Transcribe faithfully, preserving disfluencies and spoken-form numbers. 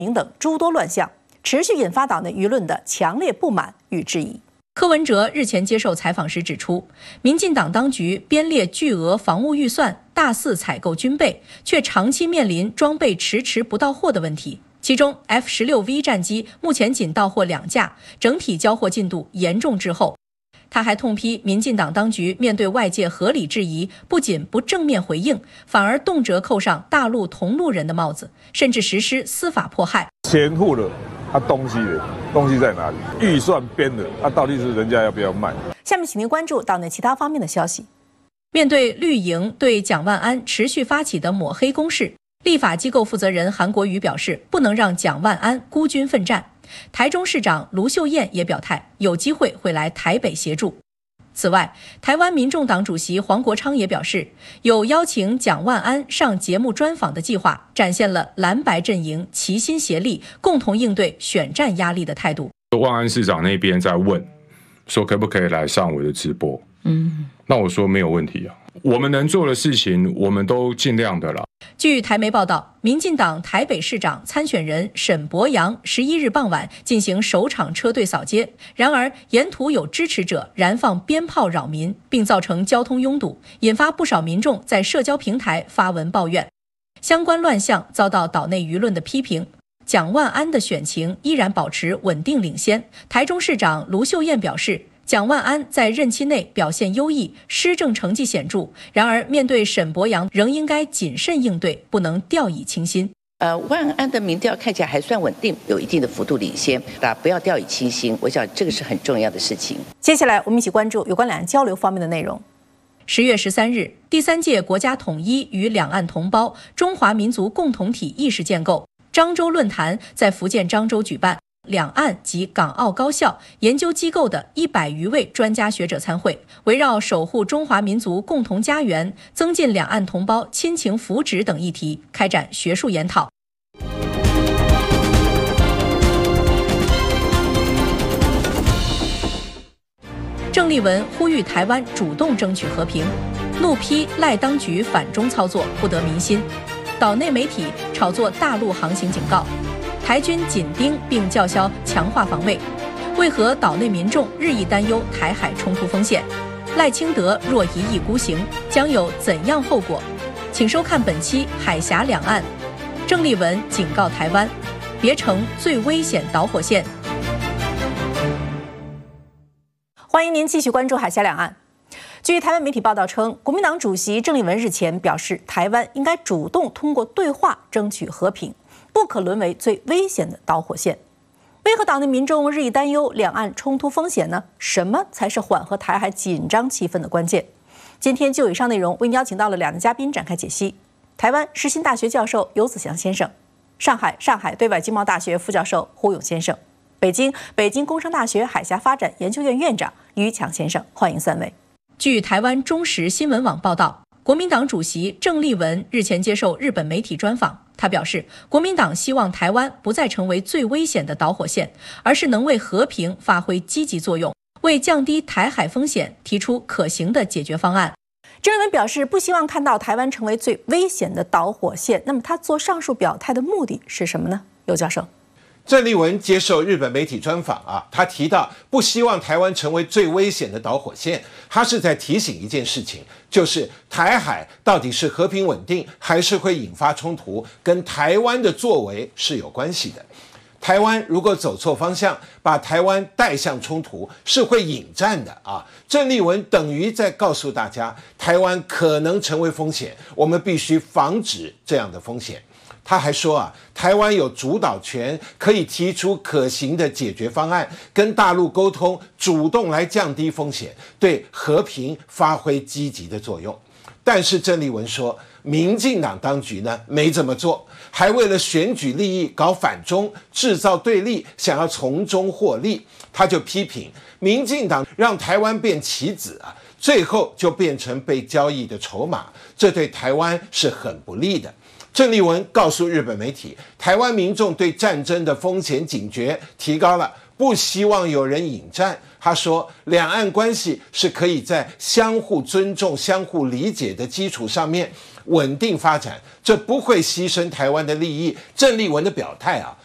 名等诸多乱象，持续引发岛内舆论的强烈不满与质疑。柯文哲日前接受采访时指出，民进党当局编列巨额防务预算，大肆采购军备，却长期面临装备迟迟不到货的问题。其中 F 十六 V 战机目前仅到货两架，整体交货进度严重滞后。他还痛批民进党当局面对外界合理质疑，不仅不正面回应，反而动辄扣上大陆同路人的帽子，甚至实施司法迫害。 钱付了，啊东西呢？东西在哪里？预算编的，啊到底是人家要不要卖？ 下面请您关注岛内其他方面的消息。面对绿营对蒋万安持续发起的抹黑攻势，立法机构负责人韩国瑜表示，不能让蒋万安孤军奋战。台中市长卢秀燕也表态，有机会会来台北协助。此外，台湾民众党主席黄国昌也表示，有邀请蒋万安上节目专访的计划，展现了蓝白阵营齐心协力、共同应对选战压力的态度。 万安市长那边在问，说可不可以来上我的直播？嗯，那我说没有问题啊，我们能做的事情，我们都尽量的了。 据台媒报道，民进党台北市长参选人沈伯洋十一日傍晚进行首场车队扫街，然而沿途有支持者燃放鞭炮扰民，并造成交通拥堵，引发不少民众在社交平台发文抱怨。相关乱象遭到岛内舆论的批评。蒋万安的选情依然保持稳定领先。台中市长卢秀燕表示，蒋万安在任期内表现优异，施政成绩显著。然而，面对沈伯洋，仍应该谨慎应对，不能掉以轻心。 呃，万安的民调看起来还算稳定，有一定的幅度领先，大家不要掉以轻心。我想这个是很重要的事情。 接下来，我们一起关注有关两岸交流方面的内容。十月十三日，第三届国家统一与两岸同胞中华民族共同体意识建构漳州论坛在福建漳州举办。两岸及港澳高校研究机构的一百余位专家学者参会，围绕守护中华民族共同家园、增进两岸同胞亲情福祉等议题开展学术研讨。郑丽文呼吁台湾主动争取和平，怒批赖当局反中操作不得民心。岛内媒体炒作大陆航行警告。台军紧盯并叫嚣强化防卫，为何岛内民众日益担忧台海冲突风险？赖清德若一意孤行，将有怎样后果？请收看本期《海峡两岸》。郑丽文警告台湾，别成最危险导火线。欢迎您继续关注《海峡两岸》。据台湾媒体报道称，国民党主席郑丽文日前表示，台湾应该主动通过对话争取和平，不可沦为最危险的导火线。为何岛内民众日益担忧两岸冲突风险呢？什么才是缓和台海紧张气氛的关键？今天就以上内容为您邀请到了两位嘉宾展开解析：台湾世新大学教授游子祥先生，上海上海对外经贸大学副教授胡勇先生，北京北京工商大学海峡发展研究院院长于强先生。欢迎三位。据台湾中时新闻网报道，国民党主席郑丽文日前接受日本媒体专访，他表示，国民党希望台湾不再成为最危险的导火线，而是能为和平发挥积极作用，为降低台海风险提出可行的解决方案。郑丽文表示，不希望看到台湾成为最危险的导火线。那么他做上述表态的目的是什么呢？游教授。 郑丽文接受日本媒体专访啊，他提到不希望台湾成为最危险的导火线，他是在提醒一件事情，就是台海到底是和平稳定还是会引发冲突，跟台湾的作为是有关系的。台湾如果走错方向，把台湾带向冲突，是会引战的啊。郑丽文等于在告诉大家，台湾可能成为风险，我们必须防止这样的风险。他还说啊，台湾有主导权，可以提出可行的解决方案，跟大陆沟通，主动来降低风险，对和平发挥积极的作用。但是郑丽文说，民进党当局呢没这么做，还为了选举利益搞反中，制造对立，想要从中获利。他就批评民进党让台湾变棋子啊，最后就变成被交易的筹码，这对台湾是很不利的。郑丽文告诉日本媒体，台湾民众对战争的风险警觉提高了，不希望有人引战。他说，两岸关系是可以在相互尊重、相互理解的基础上面稳定发展，这不会牺牲台湾的利益。郑丽文的表态啊，